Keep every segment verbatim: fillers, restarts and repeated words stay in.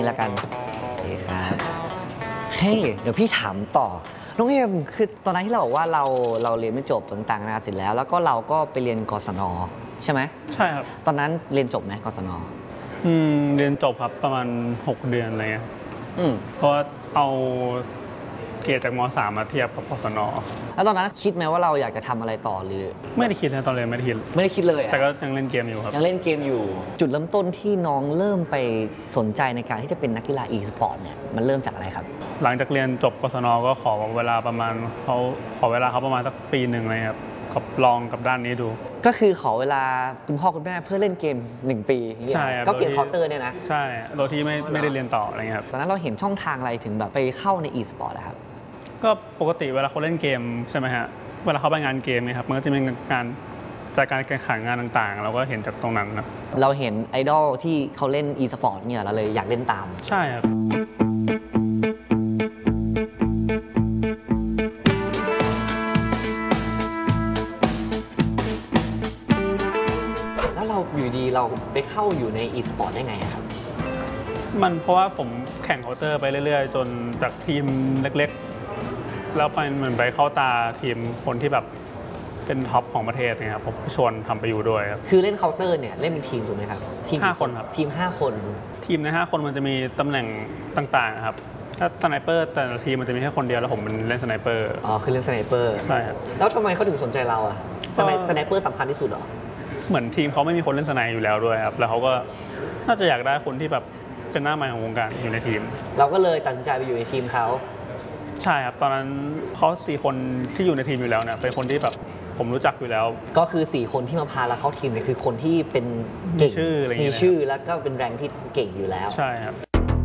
ละกันโอเคครับเฮ้ยเดี๋ยวพี่ถามต่อน้องเอ็มคือตอนนั้นที่เราบอกว่าเราเราเรียนไม่จบต่างๆนานาเสร็จแล้วแล้วก็เราก็ไปเรียนกศนใช่ไหมใช่ครับตอนนั้นเรียนจบไหมกศนอืมเรียนจบครับประมาณหกเดือนอะไรเงี้ยอืมเพราะเอาเกรดจากม.สาม มาเทียบกับกศนแล้วตอนนั้นคิดไหมว่าเราอยากจะทำอะไรต่อหรือไม่ได้คิดนะตอนเรียนไม่ได้คิดไม่ได้คิดเลยแต่ก็ยังเล่นเกมอยู่ครับยังเล่นเกมอยู่จุดเริ่มต้นที่น้องเริ่มไปสนใจในการที่จะเป็นนักกีฬา e-sport เนี่ยมันเริ่มจากอะไรครับหลังจากเรียนจบกศนก็ขอเวลาประมาณเขาขอเวลาเขาประมาณสักปีหนึ่งเลยครับกับลองกับด้านนี้ดูก็คือขอเวลาคุณพ่อคุณแม่เพื่อเล่นเกมหนึ่งปีใช่ก็เปลี่ยนเคาน์เตอร์เนี่ยนะใช่โดยที่ไม่ไม่ได้เรียนต่ออะไรเงี้ยครับตอนนั้นเราเห็นช่องทางอะไรถึงแบบไปเข้าใน e-sport นะครับก็ปกติเวลาเขาเล่นเกมใช่ไหมฮะเวลาเขาไปงานเกมเนี่ยครับมันก็จะมีงานจากการแข่งขันงานต่างๆเราก็เห็นจากตรงนั้นนะเราเห็นไอดอลที่เขาเล่น e-sport เนี่ยเราเลยอยากเล่นตามใช่ครับแล้วเราอยู่ดีเราไปเข้าอยู่ใน e-sport ได้ไงครับมันเพราะว่าผมแข่งเคาน์เตอร์ไปเรื่อยๆจนจากทีมเล็กๆแล้วไปเหมือนไปเข้าตาทีมคนที่แบบเป็นท็อปของประเทศนะครับผมชวนทำไปอยู่ด้วยครับคือเล่นเคาน์เตอร์เนี่ยเล่นเป็นทีมถูกไหมครับทีมห้าคนครับทีมห้าคนทีมในห้าคนมันจะมีตำแหน่งต่างๆครับถ้าสไนเปอร์แต่ละทีมมันจะมีแค่คนเดียวแล้วผมเป็นเล่นสไนเปอร์อ๋อคือเล่นสไนเปอร์ใช่ครับแล้วทำไมเขาถึงสนใจเราอะสไนเปอร์สำคัญที่สุดเหรอเหมือนทีมเขาไม่มีคนเล่นสไนอยู่แล้วด้วยครับแล้วเขาก็น่าจะอยากได้คนที่แบบเป็นหน้าใหม่ของวงการอยู่ในทีมเราก็เลยตัดสินใจไปอยู่ในทีมเขาใช่ครับตอนนั้นเขาสี่คนที่อยู่ในทีมอยู่แล้วเนี่ยเป็นคนที่แบบผมรู้จักอยู่แล้วก็คือสี่คนที่มาพาเราเข้าทีมเนี่ยคือคนที่เป็นเก่งมีชื่ออะไรมีชื่อแล้วก็เป็นแรงที่เก่งอยู่แล้วใช่ครับ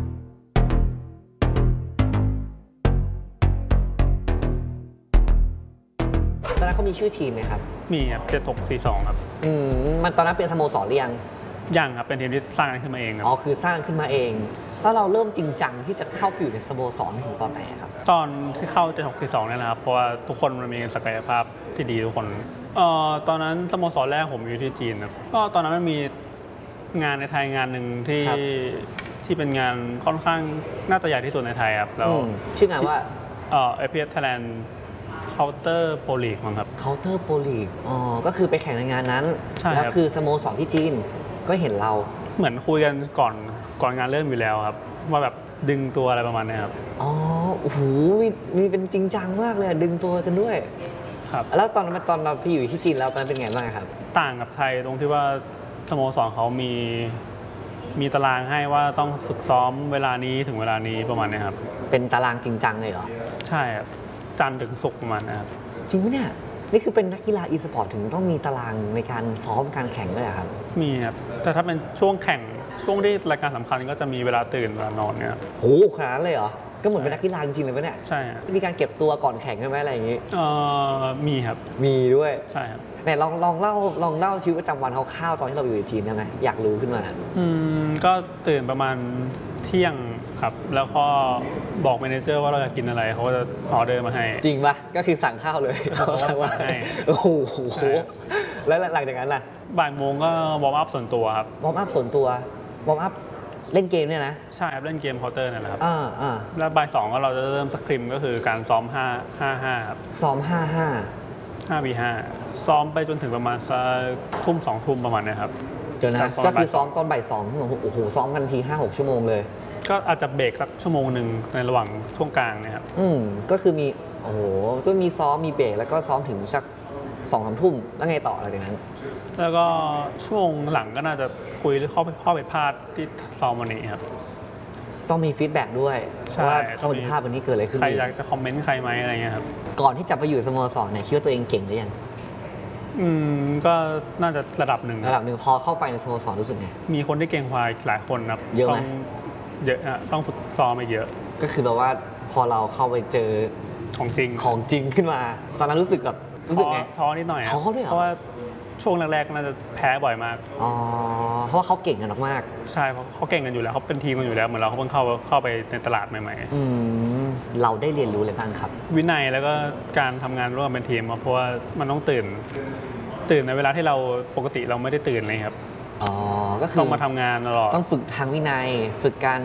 ตอนนั้นเขามีชื่อทีมไหมครับมีครับเจ็ดหกสี่สองครับอืมมันตอนนั้นเป็นสโมสรหรือยังยังครับเป็นทีมที่สร้างขึ้นมาเองครับอ๋อคือสร้างขึ้นมาเองแล้วเราเริ่มจริงจังที่จะเข้าไปอยู่ในสโมสรถึงตอนไหนครับตอนที่เข้าเจ็ดหกสี่สองเนี่ยนะครับเพราะว่าทุกคนมันมีศักยภาพที่ดีทุกคนเอ่อตอนนั้นสโมสรแรกผมอยู่ที่จีนครับก็ตอนนั้นมันมีงานในไทยงานหนึ่งที่ที่เป็นงานค่อนข้างน่าจะใหญ่ที่สุดในไทยครับแล้วชื่องานว่าเอ่อ เอ พี เอส Thailand Counter Pro League มั้งครับ Counter Pro League อ๋อก็คือไปแข่งในงานนั้นแล้วคือสโมสรที่จีนก็เห็นเราเหมือนคุยกันก่อนก่อนงานเริ่มอยู่แล้วครับว่าแบบดึงตัวอะไรประมาณนี้ครับอ๋อโอ้โหมีมีเป็นจริงจังมากเลยดึงตัวกันด้วยครับแล้วตอนนั้นตอนเราพี่อยู่ที่จีนแล้วตอนนั้นเป็นไงบ้างครับต่างกับไทยตรงที่ว่าสโมสรเขามีมีตารางให้ว่าต้องฝึกซ้อมเวลานี้ถึงเวลานี้ประมาณนี้ครับเป็นตารางจริงจังเลยเหรอใช่ครับจันทร์ถึงศุกร์ประมาณนะครับจริงไหมเนี่ยนี่คือเป็นนักกีฬา e-sport ถึงต้องมีตารางในการซ้อมการแข่งด้วยครับมีครับแต่ถ้าเป็นช่วงแข่งช่วงที่รายการสำคัญก็จะมีเวลาตื่นเวลานอนเนี่ยโอ้ขนาดนั้นเลยเหรอก็เหมือนเป็นนักกีฬาจริงๆเลยปะเนี่ยใช่มีการเก็บตัวก่อนแข่งใช่ไหมอะไรอย่างงี้เออมีครับมีด้วยใช่ครับแต่ลองลองเล่าลองเล่าชีวิตประจำวันคร่าวๆตอนที่เราอยู่ในจีนได้ไหมอยากรู้ขึ้นมาอืมก็ตื่นประมาณเที่ยงครับแล้วก็บอกแมเนเจอร์ว่าเราอยากกินอะไรเขาก็จะออเดอร์มาให้จริงปะก็คือสั่งข้าวเลยเขาสั่งมาให้โอ้โหแล้วหลังจากนั้นล่ะบ่ายโมงก็วอร์มอัพส่วนตัวครับวอร์มอัพส่วนตัววอร์มอัพเล่นเกมเนี่ยนะใช่ครับเล่นเกมเคาน์เตอร์นั่นแหละครับอ่าอ่าแล้วบ่ายสองก็เราจะเริ่มสคริมก็คือการซ้อมห้า ห้า ห้าครับซ้อมห้า ห้าห้า วี ห้าซ้อมไปจนถึงประมาณสักทุ่มสองทุ่มประมาณนี้ครับเดี๋ยวนะก็คือซ้อมตอนบ่ายสองโอ้โหซ้อมกันทีห้าหกชั่วโมงเลยก็อาจจะเบรกสักชั่วโมงหนึ่งในระหว่างช่วงกลางเนี่ยครับอืมก็คือมีโอ้โหก็มีซ้อมมีเบรกแล้วก็ซ้อมถึงสักสองสามทุ่มแล้วไงต่ออะไรอย่างนั้นแล้วก็ช่วงหลังก็น่าจะคุยเรื่องข้อข้อผิดพลาดที่ซ้อมวันนี้ครับต้องมีฟีดแบ็กด้วยว่าข้อผิดพลาดวันนี้เกิดอะไรขึ้นใครอยากจะคอมเมนต์ใครไหมอะไรเงี้ยครับก่อนที่จะไปอยู่สโมสรเนี่ยคิดว่าตัวเองเก่งหรือยังอืมก็น่าจะระดับหนึ่งระดับหนึ่งพอเข้าไปในสโมสรรู้สึกไงมีคนที่เก่งกว่าหลายคนครับเยอะไหมเยอะอะต้องฝึกซ้อมไปเยอะก็คือแบบว่าพอเราเข้าไปเจอของจริงของจริงขึ้นมาตอนนั้นรู้สึกแบบรู้สึกไงท้อนิดหน่อยท้อด้วยเหรอเพราะว่าช่วงแรกๆน่าจะแพ้บ่อยมากอ๋อเพราะว่าเขาเก่งกันมากใช่เพราะเขาเก่งกันอยู่แล้วเขาเป็นทีมกันอยู่แล้วเหมือนเราเขาเพิ่งเข้าเข้าไปในตลาดใหม่ๆอืมเราได้เรียนรู้อะไรบ้างครับวินัยแล้วก็การทำงานร่วมเป็นทีมเพราะว่ามันต้องตื่นตื่นในเวลาที่เราปกติเราไม่ได้ตื่นเลยครับอ๋อก็คือต้องมาทำงานตลอดต้องฝึกทางวินัยฝึกการ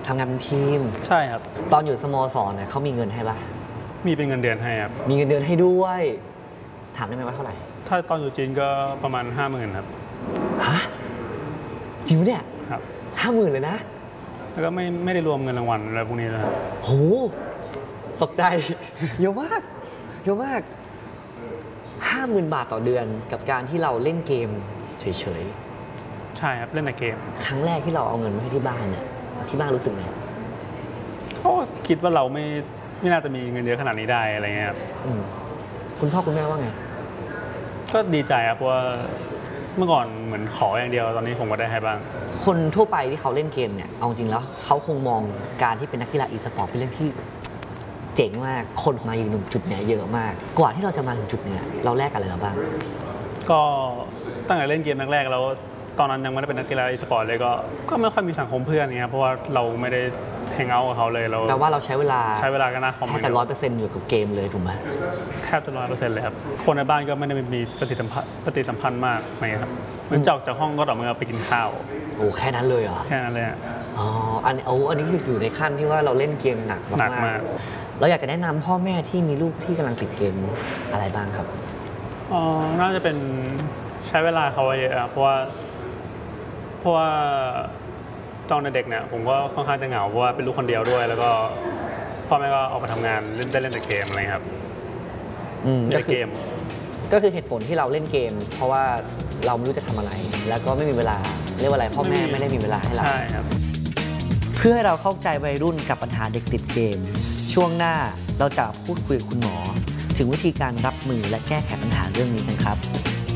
ทำงานเป็นทีมใช่ครับตอนอยู่สโมสรเนี่ยเขามีเงินให้ปะมีเป็นเงินเดือนให้ครับมีเงินเดือนให้ด้วย ถามได้ไหมว่าเท่าไหร่ถ้าตอนอยู่จีนก็ประมาณ ห้าหมื่น ครับฮะ จริงปะเนี่ยครับห้าหมื่นเลยนะแล้วก็ไม่ไม่ได้รวมเงินรางวัลอะไรพวกนี้นะครับโห ตกใจ เยอะมาก เยอะมากห้าหมื่นบาทต่อเดือนกับการที่เราเล่นเกมเฉยใช่ครับ เล่นแต่เกมๆ ครั้งแรกที่เราเอาเงินมาให้ที่บ้านเนี่ย ที่บ้านรู้สึกไงก็คิดว่าเราไม่ไม่น่าจะมีเงินเยอะขนาดนี้ได้อะไรเงี้ยครับอืมคุณพ่อคุณแม่ว่าไงก็ดีใจครับเพราะว่าเมื่อก่อนเหมือนขออย่างเดียวตอนนี้ผมก็ได้ให้บ้างคนทั่วไปที่เขาเล่นเกมเนี่ย เอาจริงแล้วเขาคงมองการที่เป็นนักกีฬาอีสปอร์ตเป็นเรื่องที่เจ๋งมาก คนมาอยู่ตรงจุดเนี้ยเยอะมาก กว่าที่เราจะมาถึงจุดเนี้ยเราแลกอะไรมาบ้างก็ตั้งแต่เล่นเกมแรกๆแล้วตอนนั้นยังไม่ได้เป็นนักกีฬาอีสปอร์ตเลยก็ก็ไม่ค่อยมีสังคมเพื่อนเงี้ยเพราะว่าเราไม่ได้แฮงเอาท์กับเขาเลยเราแปลว่าเราใช้เวลาใช้เวลากันนะคอมแค่แต่ร้อยเปอร์เซ็นต์อยู่กับเกมเลยถูกไหมแทบจะร้อยเปอร์เซ็นต์เลยครับคนในบ้านก็ไม่ได้มีปฏิสัมพันธ์ปฏิสัมพันธ์มากอะไรเงี้ยครับเหมือนจะออกจากห้องก็ต่อเมื่อไปกินข้าวโอ้แค่นั้นเลยเหรอแค่นั้นเลยอะอ๋อ อันนี้โอ้อันนี้คืออยู่ในขั้นที่ว่าเราเล่นเกมหนักหนักมามาก กๆเราอยากจะแนะนำพ่อแม่ที่มีลูกที่กำลังติดเกมอะไรบ้างครับอ๋อน่าจะเป็นใช้เวลาเขาเยอะอะเพราะว่าเพราะว่าตอนเด็กเนี่ยผมก็ค่อนข้างจะเหงาเพราะว่าเป็นลูกคนเดียวด้วย แล้วก็พ่อแม่ก็ออกมาทำงานเล่นได้เล่นแต่เกมอะไรครับอืมเล่นก็แต่คืเกอมก็คือเหตุผลที่เราเล่นเกม เพราะว่าเราไม่รู้จะทำอะไร แล้วก็ไม่มีเวลาเรียกว่าอะไรพ่อแม่ไม่มีไม่ได้มีเวลาให้เราใช่ครับเพื่อให้เราเข้าใจวัยรุ่นกับปัญหาเด็กติดเกม ช่วงหน้าเราจะพูดคุยกับคุณหมอ ถึงวิธีการรับมือและแก้ไขปัญหาเรื่องนี้กันครับ